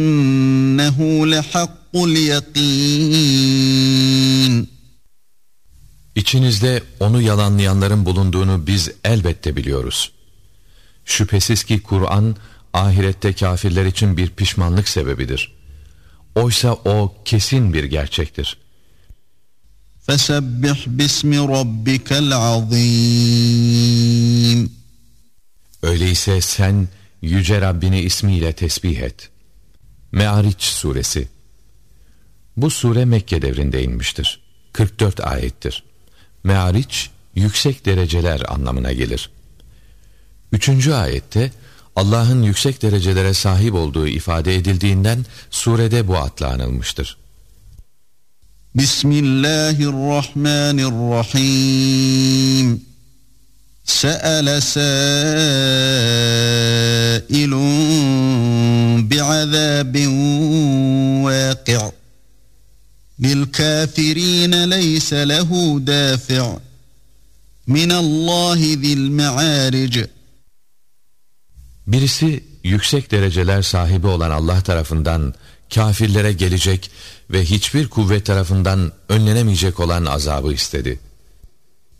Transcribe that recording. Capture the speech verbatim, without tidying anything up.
İnnehu lehakkul yakin. İçinizde onu yalanlayanların bulunduğunu biz elbette biliyoruz. Şüphesiz ki Kur'an, ahirette kafirler için bir pişmanlık sebebidir. Oysa o kesin bir gerçektir. Fesebbih bismi rabbikel azim. Öyleyse sen Yüce Rabbini ismiyle tesbih et. Me'ariç suresi. Bu sure Mekke devrinde inmiştir. kırk dört ayettir. Me'ariç, yüksek dereceler anlamına gelir. Üçüncü ayette Allah'ın yüksek derecelere sahip olduğu ifade edildiğinden surede bu adla anılmıştır. Bismillahirrahmanirrahim. Se'ele sâilun bi'azâbin vâki' lilkâfirîne leyse lehu dâfi' minallâhi zil me'âric. Birisi yüksek dereceler sahibi olan Allah tarafından kafirlere gelecek ve hiçbir kuvvet tarafından önlenemeyecek olan azabı istedi.